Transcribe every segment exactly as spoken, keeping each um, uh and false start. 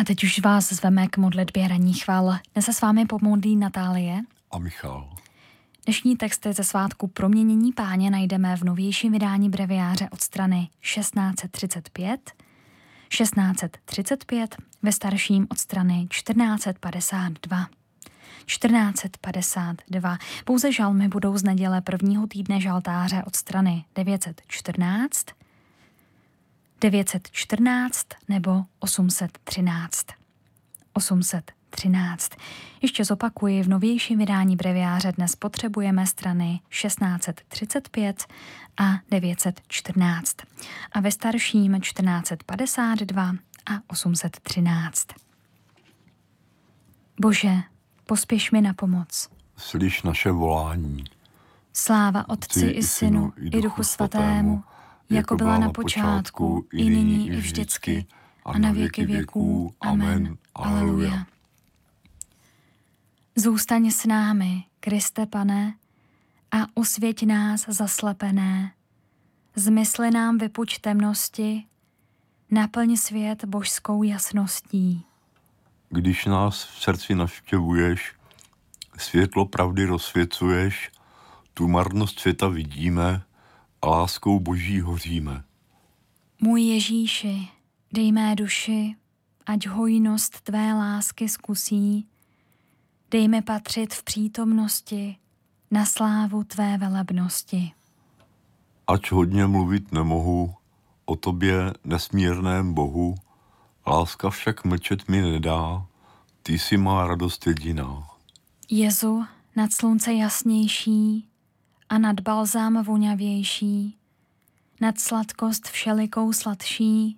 A teď už vás zveme k modlitbě ranní chvál. Dnes se s vámi pomodlí Natálie a Michal. Dnešní texty ze svátku Proměnění Páně najdeme v novějším vydání breviáře od strany šestnáct třicet pět, šestnáct třicet pět, ve starším od strany čtrnáct padesát dva. čtrnáct padesát dva. Pouze žalmy budou z neděle prvního týdne žaltáře od strany devět set čtrnáct, devět set čtrnáct nebo osm set třináct. osm set třináct. Ještě zopakuji, v novějším vydání breviáře dnes potřebujeme strany šestnáct třicet pět a devět set čtrnáct. A ve starším čtrnáct padesát dva a osm set třináct. Bože, pospěš mi na pomoc. Slyš naše volání. Sláva Otci i Synu i Duchu Svatému, jako byla na počátku, i nyní, i vždycky, a na věky věků. Amen. Aleluja. Zůstaň s námi, Kriste Pane, a osvěť nás zaslepené. Zmysli nám vypuť temnosti, naplň svět božskou jasností. Když nás v srdci navštěvuješ, světlo pravdy rozsvěcuješ, tu marnost světa vidíme a láskou Boží hoříme. Můj Ježíši, dej mé duši, ať hojnost tvé lásky zkusí, dej mi patřit v přítomnosti na slávu tvé velebnosti. Ač hodně mluvit nemohu o tobě, nesmírném Bohu, láska však mlčet mi nedá, ty jsi má radost jediná. Jezu, nad slunce jasnější a nad balzám voňavější, nad sladkost všelikou sladší,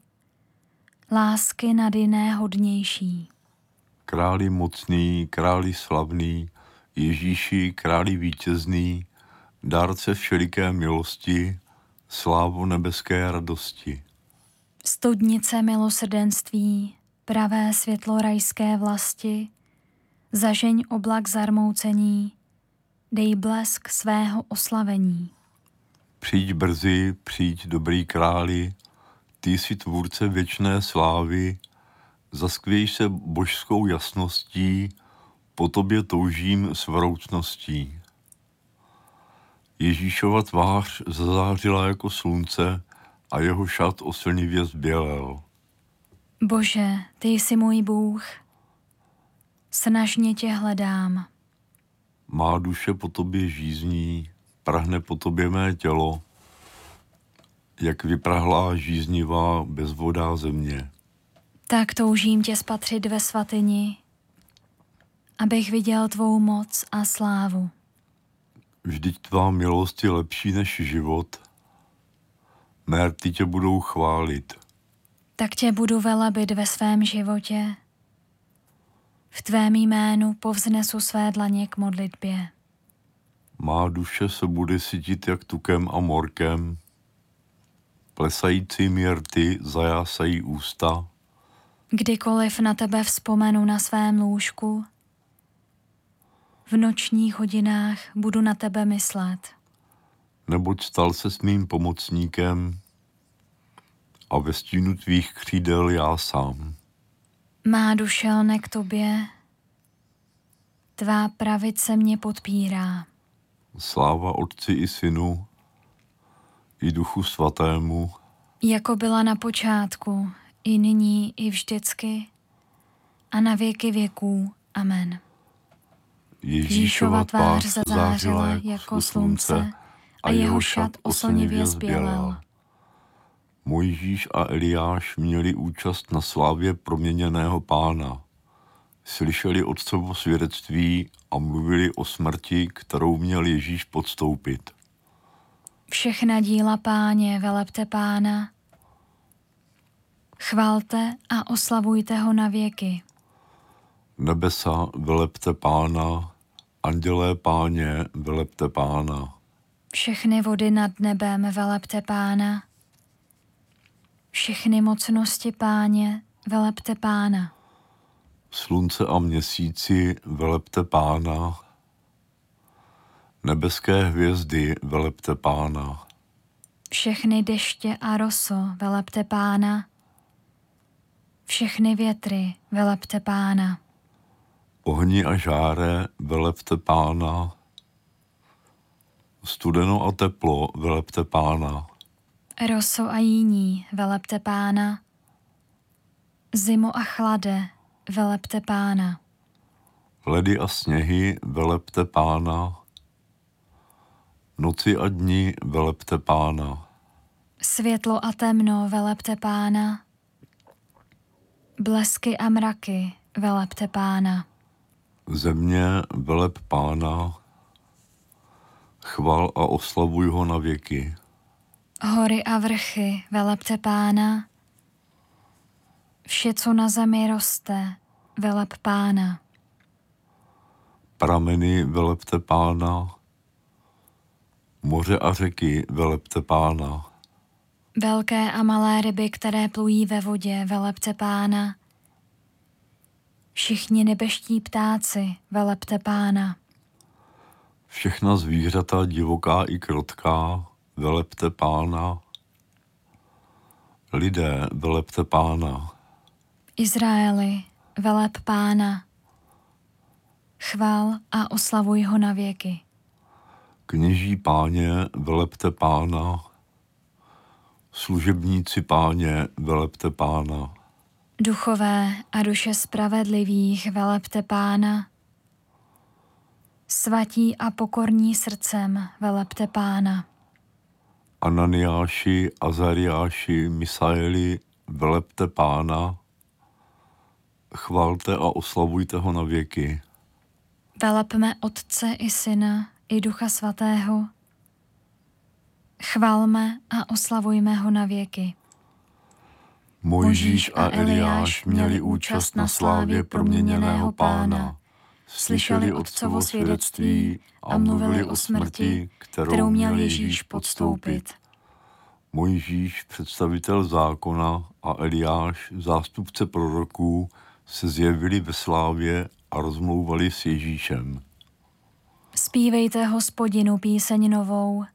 lásky nad jiné hodnější. Králi mocný, králi slavný, Ježíši, králi vítězný, dárce všeliké milosti, slávo nebeské radosti. Studnice milosrdenství, pravé světlo rajské vlasti, zažeň oblak zarmoucení, dej blesk svého oslavení. Přijď brzy, přijď dobrý králi, ty jsi tvůrce věčné slávy, zaskvěj se božskou jasností, po tobě toužím s vroucností. Ježíšova tvář zazářila jako slunce a jeho šat oslnivě zbělel. Bože, ty jsi můj Bůh, snažně tě hledám. Má duše po tobě žízní, prahne po tobě mé tělo, jak vyprahlá žíznivá bezvodá země. Tak toužím tě spatřit ve svatyni, abych viděl tvou moc a slávu. Vždyť tvá milost je lepší než život, mé rty tě budou chválit. Tak tě budu velebit ve svém životě, v tvém jménu povznesu své dlaně k modlitbě. Má duše se bude sytit jak tukem a morkem, plesajícími rty zajásají ústa. Kdykoliv na tebe vzpomenu na svém lůžku, v nočních hodinách budu na tebe myslet. Neboť stal se s mým pomocníkem a ve stínu tvých křídel já sám. Má duše lne k tobě, tvá pravice mě podpírá. Sláva Otci i Synu, i Duchu Svatému, jako byla na počátku, i nyní, i vždycky, a na věky věků. Amen. Ježíšova tvář zazářila jako slunce a jeho šat oslnivě zbělel. Mojžíš a Eliáš měli účast na slávě proměněného Pána. Slyšeli otcovo svědectví a mluvili o smrti, kterou měl Ježíš podstoupit. Všechna díla Páně velepte Pána, chvalte a oslavujte ho na věky. Nebesa velepte Pána, andělé Páně velepte Pána. Všechny vody nad nebem velepte Pána, všechny mocnosti Páně velepte Pána. Slunce a měsíci velepte Pána, nebeské hvězdy velepte Pána. Všechny deště a roso velepte Pána, Všechny větry, velepte Pána. Ohni a žáre, velepte Pána. Studeno a teplo, velepte Pána. Roso a jíní, velepte Pána. Zimo a chlade, velepte Pána. Ledy a sněhy, velepte Pána. Noci a dni, velepte Pána. Světlo a temno, velepte Pána. Blesky a mraky, velepte Pána. Země, veleb Pána. Chval a oslavuj ho na věky. Hory a vrchy, velepte Pána. Vše, co na zemi roste, veleb Pána. Prameny, velepte Pána. Moře a řeky, velepte Pána. Velké a malé ryby, které plují ve vodě, velepte Pána. Všichni nebeští ptáci, velepte Pána. Všechna zvířata, divoká i krotká, velepte Pána. Lidé, velepte Pána. Izraeli, veleb Pána. Chvál a oslavuj ho na věky. Kněží Páně, velepte Pána. Služebníci Páně, velepte Pána. Duchové a duše spravedlivých, velepte Pána. Svatí a pokorní srdcem, velepte Pána. Ananiáši, Azariáši, Misaeli, velepte Pána. Chválte a oslavujte ho na věky. Velepme Otce i Syna i Ducha Svatého. Chvalme a oslavujme ho na věky. Mojžíš a Eliáš měli účast na slávě proměněného Pána. Slyšeli otcovo svědectví a mluvili o smrti, kterou měl Ježíš podstoupit. Mojžíš, představitel zákona, a Eliáš, zástupce proroků, se zjevili ve slávě a rozmlouvali s Ježíšem. Zpívejte Hospodinu píseň novou.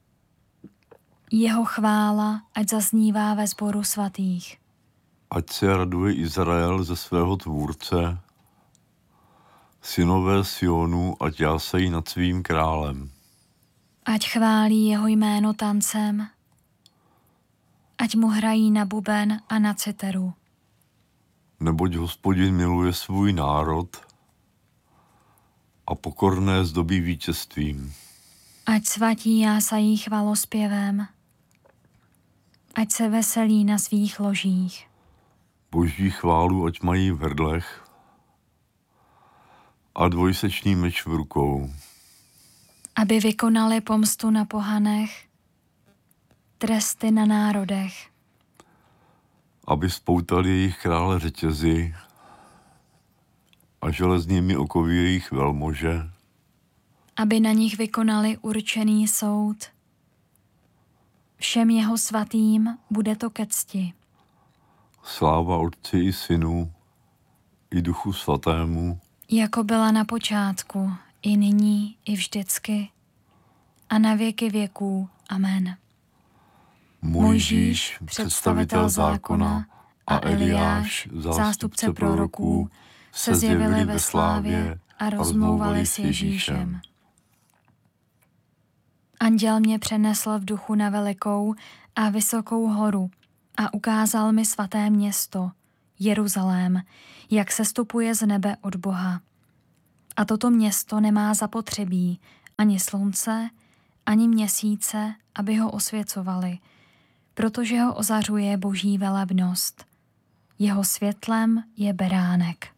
Jeho chvála ať zaznívá ve sboru svatých. Ať se raduje Izrael ze svého tvůrce, synové Sionu, ať jásají nad svým králem. Ať chválí jeho jméno tancem, ať mu hrají na buben a na citeru. Neboť Hospodin miluje svůj národ a pokorné zdobí vítězstvím. Ať svatí jásají chvalospěvem, ať se veselí na svých ložích. Boží chválu ať mají v hrdlech a dvojsečný meč v rukou. Aby vykonali pomstu na pohanech, tresty na národech. Aby spoutali jejich krále řetězy a železnými okovy jejich velmože. Aby na nich vykonali určený soud. Všem jeho svatým bude to ke cti. Sláva Otci i Synu i Duchu Svatému, jako byla na počátku, i nyní, i vždycky, a na věky věků. Amen. Mojžíš, představitel zákona, a Eliáš, zástupce proroků, se zjevili ve slávě a rozmlouvali s Ježíšem. Anděl mě přenesl v duchu na velikou a vysokou horu a ukázal mi svaté město, Jeruzalém, jak sestupuje z nebe od Boha. A toto město nemá zapotřebí ani slunce, ani měsíce, aby ho osvěcovali, protože ho ozařuje boží velebnost. Jeho světlem je beránek.